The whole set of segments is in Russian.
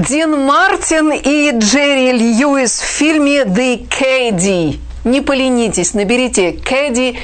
Дин Мартин и Джерри Льюис в фильме «The Caddy». Не поленитесь, наберите «Caddy»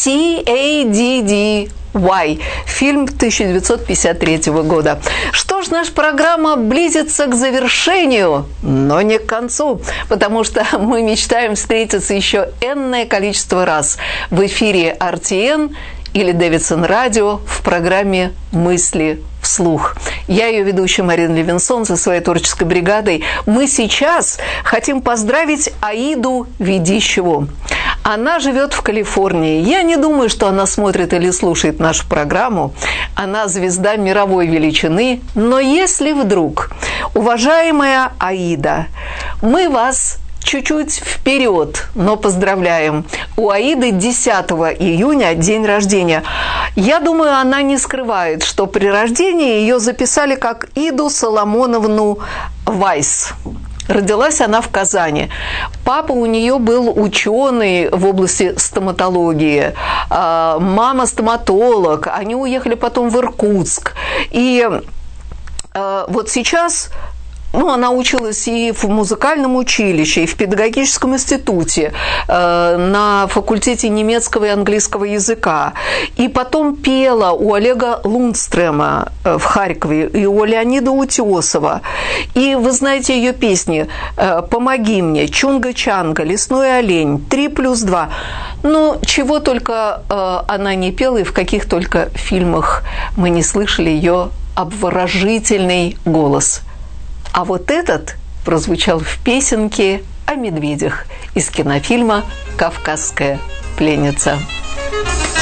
C-A-D-D-Y. Фильм 1953 года. Что ж, наша программа близится к завершению, но не к концу, потому что мы мечтаем встретиться еще энное количество раз в эфире RTN или Дэвидсон Радио в программе «Мысли вслух». Я ее ведущая Марина Левинсон со своей творческой бригадой. Мы сейчас хотим поздравить Аиду Ведищеву. Она живет в Калифорнии. Я не думаю, что она смотрит или слушает нашу программу. Она звезда мировой величины. Но если вдруг, уважаемая Аида, мы вас чуть-чуть вперед, но поздравляем. У Аиды 10 июня день рождения. Я думаю, она не скрывает, что при рождении ее записали как Иду Соломоновну Вайс. Родилась она в Казани. Папа у нее был ученый в области стоматологии. Мама стоматолог. Они уехали потом в Иркутск. И вот сейчас... она училась и в музыкальном училище, и в педагогическом институте, на факультете немецкого и английского языка. И потом пела у Олега Лундстрема в Харькове и у Леонида Утесова. И вы знаете ее песни «Помоги мне», «Чунга-чанга», «Лесной олень», «3+2». Ну, чего только она не пела, и в каких только фильмах мы не слышали ее обворожительный голос. А вот этот прозвучал в песенке о медведях из кинофильма «Кавказская пленница».